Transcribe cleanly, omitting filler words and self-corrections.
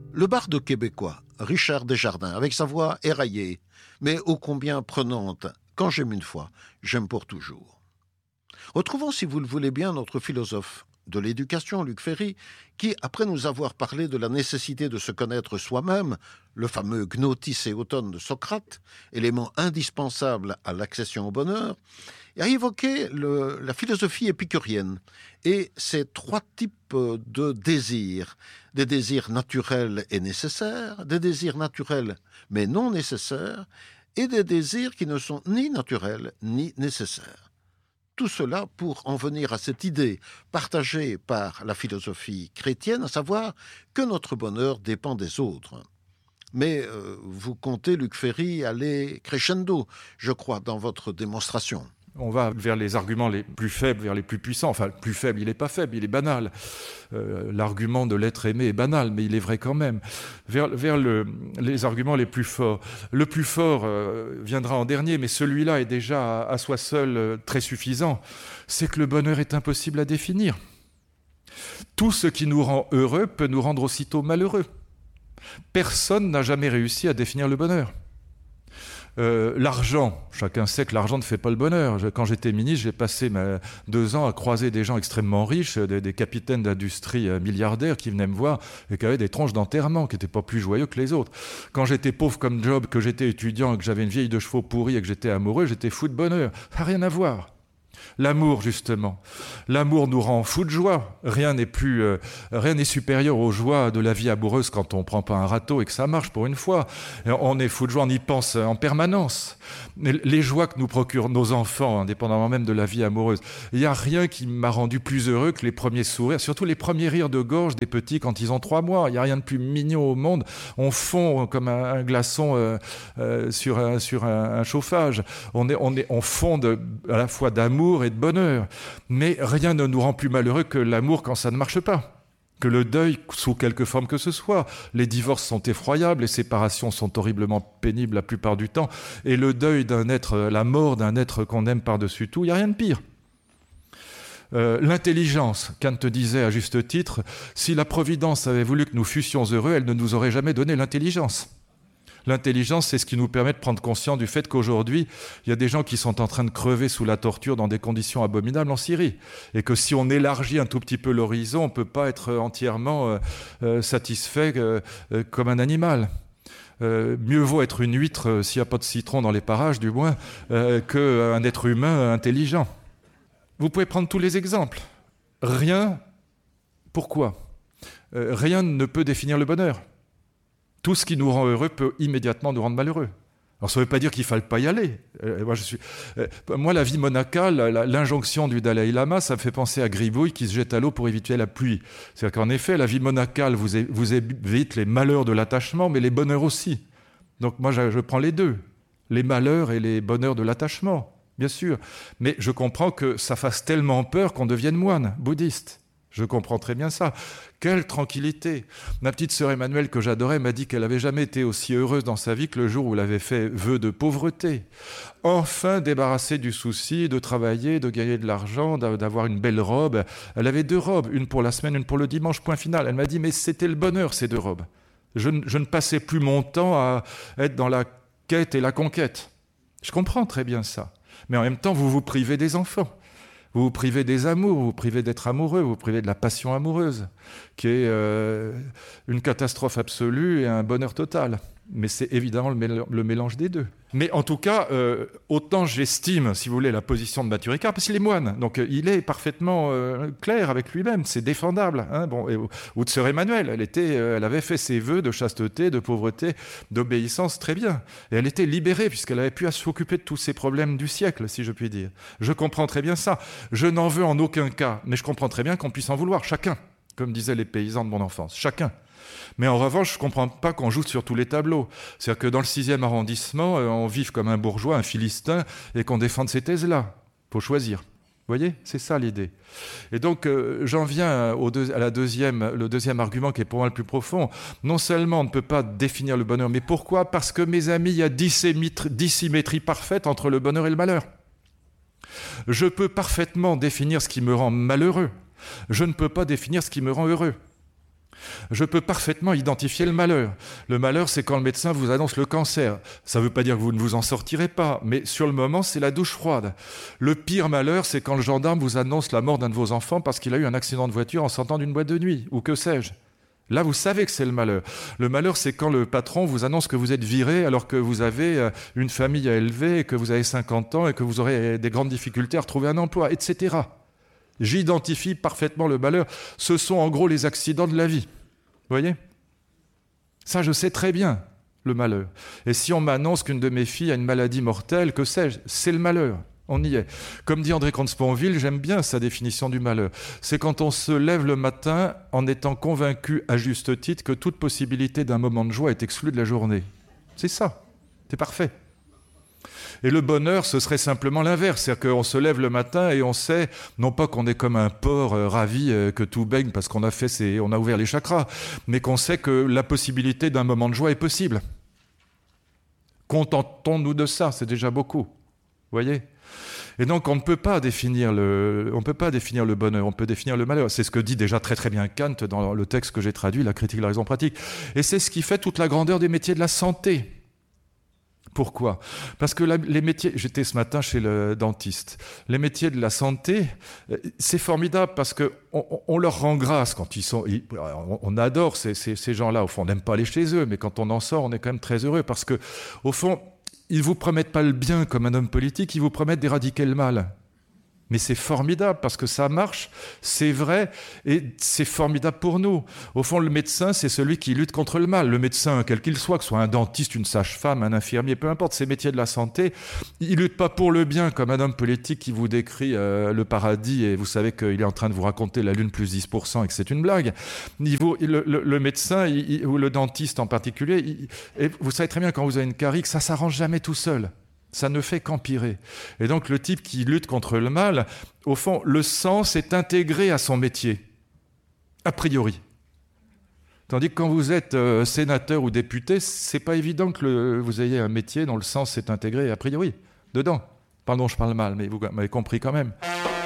Le barde québécois, Richard Desjardins, avec sa voix éraillée, mais ô combien prenante, quand j'aime une fois, j'aime pour toujours. Retrouvons, si vous le voulez bien, notre philosophe de l'éducation, Luc Ferry, qui, après nous avoir parlé de la nécessité de se connaître soi-même, le fameux gnotis éoton de Socrate, élément indispensable à l'accession au bonheur, a évoqué la philosophie épicurienne et ses trois types de désirs. Des désirs naturels et nécessaires, des désirs naturels mais non nécessaires, et des désirs qui ne sont ni naturels ni nécessaires. Tout cela pour en venir à cette idée partagée par la philosophie chrétienne, à savoir que notre bonheur dépend des autres. Mais vous comptez, Luc Ferry, aller crescendo, je crois, dans votre démonstration. On va vers les arguments les plus faibles, vers les plus puissants. Enfin, le plus faible, il n'est pas faible, il est banal. L'argument de l'être aimé est banal, mais il est vrai quand même. Vers les arguments les plus forts. Le plus fort viendra en dernier, mais celui-là est déjà à soi seul très suffisant. C'est que le bonheur est impossible à définir. Tout ce qui nous rend heureux peut nous rendre aussitôt malheureux. Personne n'a jamais réussi à définir le bonheur. L'argent, chacun sait que l'argent ne fait pas le bonheur. Quand j'étais ministre, j'ai passé 2 ans à croiser des gens extrêmement riches, des capitaines d'industrie milliardaires qui venaient me voir et qui avaient des tronches d'enterrement, qui n'étaient pas plus joyeux que les autres. Quand j'étais pauvre comme job, que j'étais étudiant, que j'avais une vieille de chevaux pourrie et que j'étais amoureux, j'étais fou de bonheur. Ça n'a rien à voir. L'amour, justement. L'amour nous rend fous de joie. Rien n'est supérieur aux joies de la vie amoureuse quand on ne prend pas un râteau et que ça marche pour une fois. On est fou de joie, on y pense en permanence. Les joies que nous procurent nos enfants, indépendamment même de la vie amoureuse, il n'y a rien qui m'a rendu plus heureux que les premiers sourires, surtout les premiers rires de gorge des petits quand ils ont 3 mois. Il n'y a rien de plus mignon au monde. On fond comme un glaçon sur un chauffage. On fond à la fois d'amour et de bonheur. Mais rien ne nous rend plus malheureux que l'amour quand ça ne marche pas. Que le deuil, sous quelque forme que ce soit. Les divorces sont effroyables, les séparations sont horriblement pénibles la plupart du temps. Et le deuil d'un être, la mort d'un être qu'on aime par-dessus tout, il n'y a rien de pire. L'intelligence, Kant disait à juste titre, si la Providence avait voulu que nous fussions heureux, elle ne nous aurait jamais donné l'intelligence. L'intelligence, c'est ce qui nous permet de prendre conscience du fait qu'aujourd'hui, il y a des gens qui sont en train de crever sous la torture dans des conditions abominables en Syrie. Et que si on élargit un tout petit peu l'horizon, on ne peut pas être entièrement satisfait comme un animal. Mieux vaut être une huître, s'il n'y a pas de citron dans les parages, du moins, qu'un être humain intelligent. Vous pouvez prendre tous les exemples. Rien, pourquoi ? Rien ne peut définir le bonheur. Tout ce qui nous rend heureux peut immédiatement nous rendre malheureux. Alors ça ne veut pas dire qu'il ne faille pas y aller. Moi, la vie monacale, l'injonction du Dalai Lama, ça me fait penser à Gribouille qui se jette à l'eau pour éviter la pluie. C'est-à-dire qu'en effet, la vie monacale vous évite les malheurs de l'attachement, mais les bonheurs aussi. Donc moi, je prends les deux, les malheurs et les bonheurs de l'attachement, bien sûr. Mais je comprends que ça fasse tellement peur qu'on devienne moine bouddhiste. Je comprends très bien ça. Quelle tranquillité. Ma petite sœur Emmanuelle, que j'adorais, m'a dit qu'elle n'avait jamais été aussi heureuse dans sa vie que le jour où elle avait fait vœu de pauvreté. Enfin débarrassée du souci de travailler, de gagner de l'argent, d'avoir une belle robe. Elle avait 2 robes, une pour la semaine, une pour le dimanche, point final. Elle m'a dit, mais c'était le bonheur, ces 2 robes. Je ne passais plus mon temps à être dans la quête et la conquête. Je comprends très bien ça. Mais en même temps, vous vous privez des enfants. Vous vous privez des amours, vous vous privez d'être amoureux, vous vous privez de la passion amoureuse, qui est une catastrophe absolue et un bonheur total. Mais c'est évidemment le mélange des deux. Mais en tout cas, autant j'estime, si vous voulez, la position de Mathieu Ricard, parce qu'il est moine, donc il est parfaitement clair avec lui-même, c'est défendable. Hein, ou de sœur Emmanuelle, elle avait fait ses vœux de chasteté, de pauvreté, d'obéissance, très bien. Et elle était libérée, puisqu'elle avait pu s'occuper de tous ces problèmes du siècle, si je puis dire. Je comprends très bien ça. Je n'en veux en aucun cas, mais je comprends très bien qu'on puisse en vouloir, chacun, comme disaient les paysans de mon enfance, chacun. Mais en revanche, je ne comprends pas qu'on joue sur tous les tableaux. C'est-à-dire que dans le 6e arrondissement, on vive comme un bourgeois, un philistin, et qu'on défende ces thèses-là. Il faut choisir. Vous voyez ? C'est ça l'idée. Et donc, j'en viens le deuxième argument qui est pour moi le plus profond. Non seulement on ne peut pas définir le bonheur, mais pourquoi ? Parce que, mes amis, il y a dissymétrie parfaite entre le bonheur et le malheur. Je peux parfaitement définir ce qui me rend malheureux. Je ne peux pas définir ce qui me rend heureux. Je peux parfaitement identifier le malheur. Le malheur, c'est quand le médecin vous annonce le cancer. Ça ne veut pas dire que vous ne vous en sortirez pas, mais sur le moment, c'est la douche froide. Le pire malheur, c'est quand le gendarme vous annonce la mort d'un de vos enfants parce qu'il a eu un accident de voiture en sortant d'une boîte de nuit, ou que sais-je. Là, vous savez que c'est le malheur. Le malheur, c'est quand le patron vous annonce que vous êtes viré alors que vous avez une famille à élever, que vous avez 50 ans et que vous aurez des grandes difficultés à retrouver un emploi, etc. J'identifie parfaitement le malheur. Ce sont en gros les accidents de la vie. Vous voyez ? Ça, je sais très bien, le malheur. Et si on m'annonce qu'une de mes filles a une maladie mortelle, que sais-je ? C'est le malheur. On y est. Comme dit André Comte-Sponville, j'aime bien sa définition du malheur. C'est quand on se lève le matin en étant convaincu, à juste titre, que toute possibilité d'un moment de joie est exclue de la journée. C'est ça. C'est parfait. Et le bonheur, ce serait simplement l'inverse. C'est-à-dire qu'on se lève le matin et on sait, non pas qu'on est comme un porc ravi que tout baigne parce qu'on on a ouvert les chakras, mais qu'on sait que la possibilité d'un moment de joie est possible. Contentons-nous de ça, c'est déjà beaucoup. Vous voyez ? Et donc, on ne peut pas définir le bonheur, on peut définir le malheur. C'est ce que dit déjà très très bien Kant dans le texte que j'ai traduit, La critique de la raison pratique. Et c'est ce qui fait toute la grandeur des métiers de la santé. Pourquoi ? Parce que les métiers... J'étais ce matin chez le dentiste. Les métiers de la santé, c'est formidable parce qu'on leur rend grâce quand ils sont... On adore ces gens-là. Au fond, on n'aime pas aller chez eux, mais quand on en sort, on est quand même très heureux parce que, au fond, ils ne vous promettent pas le bien comme un homme politique, ils vous promettent d'éradiquer le mal. Mais c'est formidable parce que ça marche, c'est vrai et c'est formidable pour nous. Au fond, le médecin, c'est celui qui lutte contre le mal. Le médecin, quel qu'il soit, que ce soit un dentiste, une sage-femme, un infirmier, peu importe, ces métiers de la santé, il ne lutte pas pour le bien comme un homme politique qui vous décrit le paradis et vous savez qu'il est en train de vous raconter la lune plus 10% et que c'est une blague. Le médecin, ou le dentiste en particulier, et vous savez très bien quand vous avez une carie que ça ne s'arrange jamais tout seul. Ça ne fait qu'empirer. Et donc le type qui lutte contre le mal, au fond, le sens est intégré à son métier, a priori. Tandis que quand vous êtes sénateur ou député, c'est pas évident que vous ayez un métier dont le sens est intégré a priori, dedans. Pardon, je parle mal, mais vous m'avez compris quand même.